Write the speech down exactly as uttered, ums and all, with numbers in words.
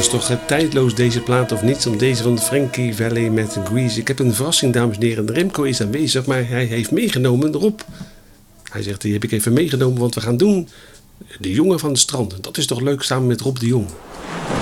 was toch uh, tijdloos deze plaat of niets om deze van Frankie Valli met Grease. Ik heb een verrassing, dames en heren. Remco is aanwezig, maar hij heeft meegenomen Rob. Hij zegt, die heb ik even meegenomen, want we gaan doen De Jongen van het Strand. Dat is toch leuk, samen met Rob de Jong.